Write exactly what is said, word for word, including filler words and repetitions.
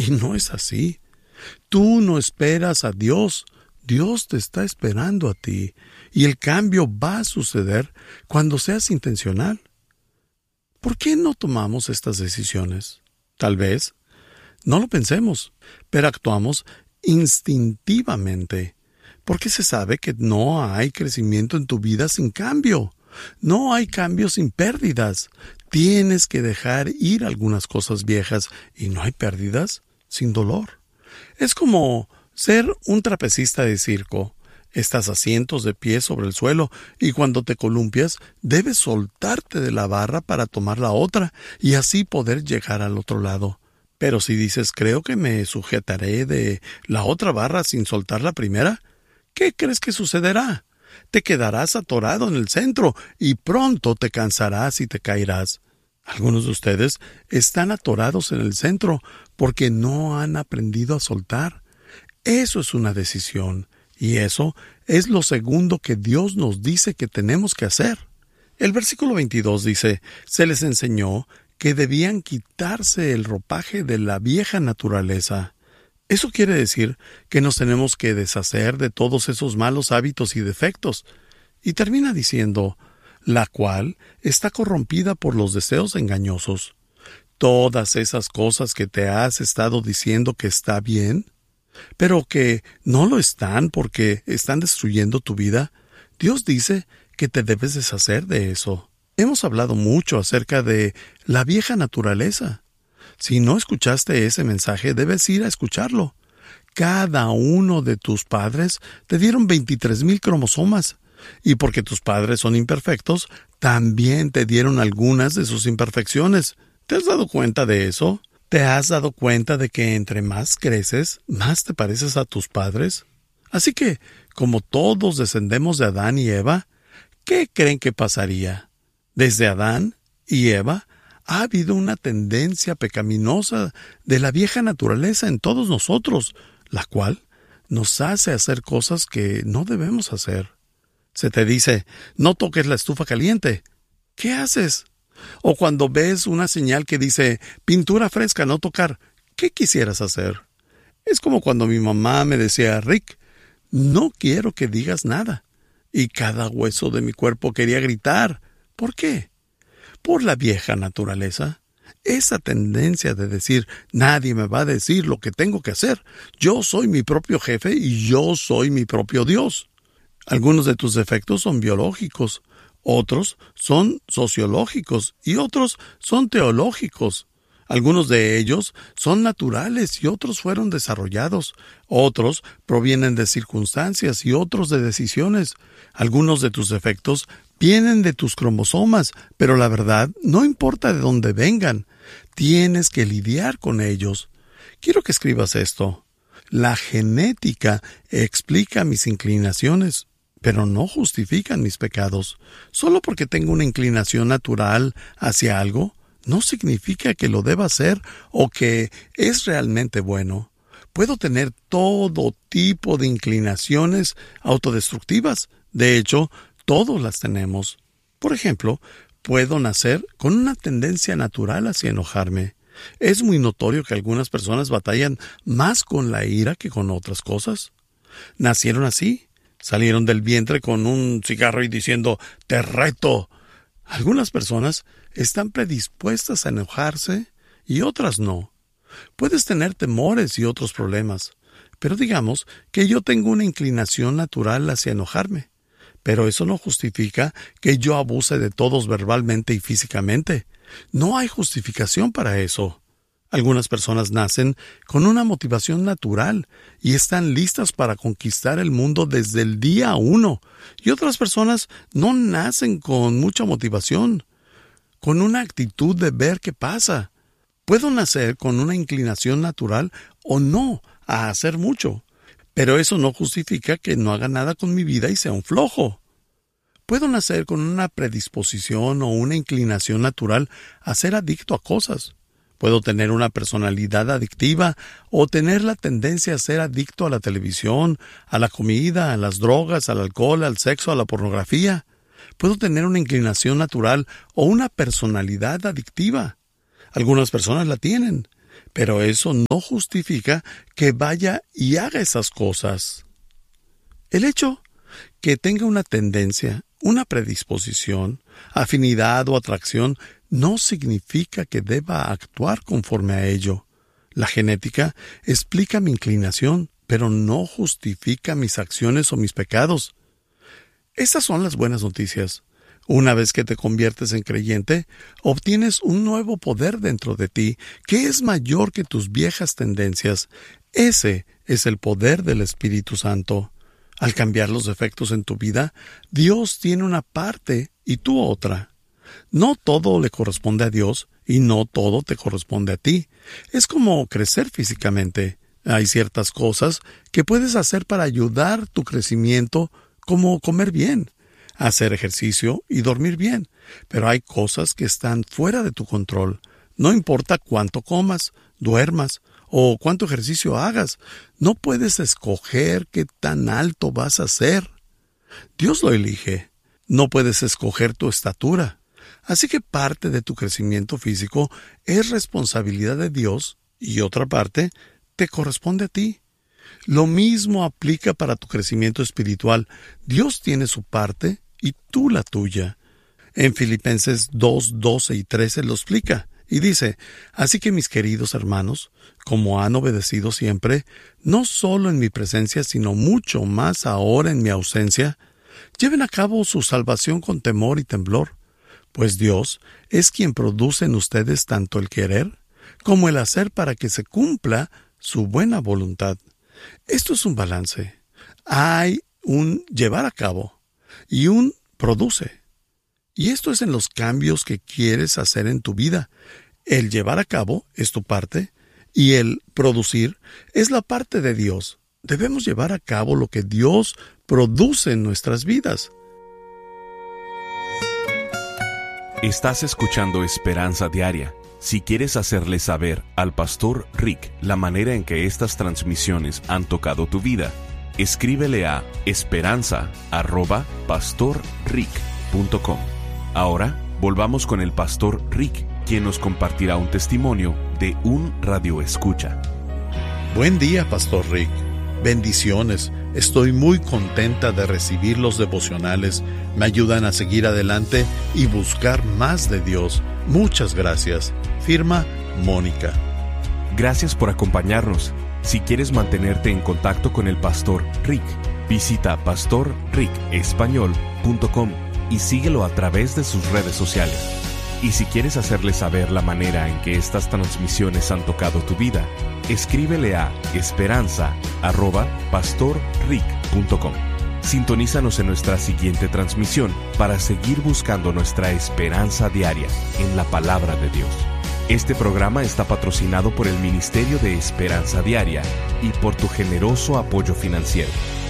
Y no es así. Tú no esperas a Dios. Dios te está esperando a ti. Y el cambio va a suceder cuando seas intencional. ¿Por qué no tomamos estas decisiones? Tal vez no lo pensemos, pero actuamos instintivamente, porque se sabe que no hay crecimiento en tu vida sin cambio. No hay cambio sin pérdidas. Tienes que dejar ir algunas cosas viejas y no hay pérdidas sin dolor. Es como ser un trapecista de circo. Estás a cientos de pies sobre el suelo y cuando te columpias debes soltarte de la barra para tomar la otra y así poder llegar al otro lado. Pero si dices creo que me sujetaré de la otra barra sin soltar la primera, ¿qué crees que sucederá? Te quedarás atorado en el centro y pronto te cansarás y te caerás. Algunos de ustedes están atorados en el centro porque no han aprendido a soltar. Eso es una decisión. Y eso es lo segundo que Dios nos dice que tenemos que hacer. El versículo veintidós dice, se les enseñó que debían quitarse el ropaje de la vieja naturaleza. Eso quiere decir que nos tenemos que deshacer de todos esos malos hábitos y defectos. Y termina diciendo, la cual está corrompida por los deseos engañosos. Todas esas cosas que te has estado diciendo que está bien, pero que no lo están porque están destruyendo tu vida, Dios dice que te debes deshacer de eso. Hemos hablado mucho acerca de la vieja naturaleza. Si no escuchaste ese mensaje, debes ir a escucharlo. Cada uno de tus padres te dieron veintitrés mil cromosomas, y porque tus padres son imperfectos, también te dieron algunas de sus imperfecciones. ¿Te has dado cuenta de eso? ¿Te has dado cuenta de que entre más creces, más te pareces a tus padres? Así que, como todos descendemos de Adán y Eva, ¿qué creen que pasaría? Desde Adán y Eva ha habido una tendencia pecaminosa de la vieja naturaleza en todos nosotros, la cual nos hace hacer cosas que no debemos hacer. Se te dice, no toques la estufa caliente. ¿Qué haces? O cuando ves una señal que dice, pintura fresca, no tocar, ¿qué quisieras hacer? Es como cuando mi mamá me decía, Rick, no quiero que digas nada. Y cada hueso de mi cuerpo quería gritar. ¿Por qué? Por la vieja naturaleza. Esa tendencia de decir, nadie me va a decir lo que tengo que hacer. Yo soy mi propio jefe y yo soy mi propio Dios. Algunos de tus defectos son biológicos. Otros son sociológicos y otros son teológicos. Algunos de ellos son naturales y otros fueron desarrollados. Otros provienen de circunstancias y otros de decisiones. Algunos de tus defectos vienen de tus cromosomas, pero la verdad no importa de dónde vengan. Tienes que lidiar con ellos. Quiero que escribas esto. La genética explica mis inclinaciones, pero no justifican mis pecados. Solo porque tengo una inclinación natural hacia algo, no significa que lo deba hacer o que es realmente bueno. Puedo tener todo tipo de inclinaciones autodestructivas. De hecho, todos las tenemos. Por ejemplo, puedo nacer con una tendencia natural hacia enojarme. Es muy notorio que algunas personas batallan más con la ira que con otras cosas. Nacieron así. Salieron del vientre con un cigarro y diciendo, te reto. Algunas personas están predispuestas a enojarse y otras no. Puedes tener temores y otros problemas, pero digamos que yo tengo una inclinación natural hacia enojarme. Pero eso no justifica que yo abuse de todos verbalmente y físicamente. No hay justificación para eso. Algunas personas nacen con una motivación natural y están listas para conquistar el mundo desde el día uno. Y otras personas no nacen con mucha motivación, con una actitud de ver qué pasa. Puedo nacer con una inclinación natural o no a hacer mucho, pero eso no justifica que no haga nada con mi vida y sea un flojo. Puedo nacer con una predisposición o una inclinación natural a ser adicto a cosas. Puedo tener una personalidad adictiva o tener la tendencia a ser adicto a la televisión, a la comida, a las drogas, al alcohol, al sexo, a la pornografía. Puedo tener una inclinación natural o una personalidad adictiva. Algunas personas la tienen. pero eso no justifica que vaya y haga esas cosas. El hecho que tenga una tendencia, una predisposición, afinidad o atracción no significa que deba actuar conforme a ello. La genética explica mi inclinación, pero no justifica mis acciones o mis pecados. Estas son las buenas noticias. Una vez que te conviertes en creyente, obtienes un nuevo poder dentro de ti que es mayor que tus viejas tendencias. Ese es el poder del Espíritu Santo. Al cambiar los defectos en tu vida, Dios tiene una parte y tú otra. No todo le corresponde a Dios y no todo te corresponde a ti. Es como crecer físicamente. Hay ciertas cosas que puedes hacer para ayudar tu crecimiento, como comer bien, hacer ejercicio y dormir bien. Pero hay cosas que están fuera de tu control. No importa cuánto comas, duermas o cuánto ejercicio hagas, no puedes escoger qué tan alto vas a ser. Dios lo elige. No puedes escoger tu estatura. Así que parte de tu crecimiento físico es responsabilidad de Dios y otra parte te corresponde a ti. Lo mismo aplica para tu crecimiento espiritual. Dios tiene su parte y tú la tuya. En Filipenses dos, doce y trece lo explica y dice: así que mis queridos hermanos, como han obedecido siempre, no solo en mi presencia, sino mucho más ahora en mi ausencia, lleven a cabo su salvación con temor y temblor, pues Dios es quien produce en ustedes tanto el querer como el hacer para que se cumpla su buena voluntad. Esto es un balance. Hay un llevar a cabo y un produce. Y esto es en los cambios que quieres hacer en tu vida. El llevar a cabo es tu parte y el producir es la parte de Dios. Debemos llevar a cabo lo que Dios produce en nuestras vidas. Estás escuchando Esperanza Diaria. Si quieres hacerle saber al Pastor Rick la manera en que estas transmisiones han tocado tu vida, escríbele a esperanza arroba pastor rick punto com. Ahora, volvamos con el Pastor Rick, quien nos compartirá un testimonio de un radioescucha. Buen día, Pastor Rick. Bendiciones. Estoy muy contenta de recibir los devocionales. Me ayudan a seguir adelante y buscar más de Dios. Muchas gracias. Firma Mónica. Gracias por acompañarnos. Si quieres mantenerte en contacto con el Pastor Rick, visita pastor rick español punto com y síguelo a través de sus redes sociales. Y si quieres hacerle saber la manera en que estas transmisiones han tocado tu vida, escríbele a esperanza arroba pastor rick punto com. Sintonízanos en nuestra siguiente transmisión para seguir buscando nuestra esperanza diaria en la palabra de Dios. Este programa está patrocinado por el Ministerio de Esperanza Diaria y por tu generoso apoyo financiero.